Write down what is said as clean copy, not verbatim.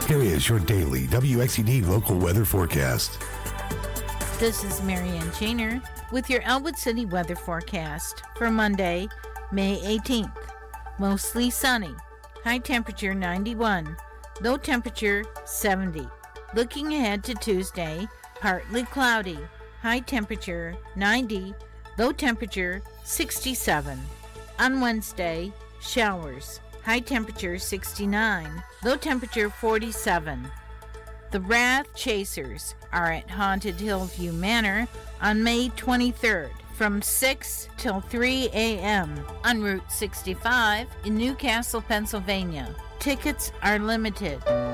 Here is your daily WXED local weather forecast. This is Marianne Chainer with your Elwood City weather forecast for Monday, May 18th. Mostly sunny. High temperature 91. Low temperature 70. Looking ahead to Tuesday, partly cloudy. High temperature 90. Low temperature 67. On Wednesday, showers. High temperature 69. Low temperature 47. The Wrath Chasers are at Haunted Hillview Manor on May 23rd from 6 till 3 a.m. on Route 65 in Newcastle, Pennsylvania. Tickets are limited.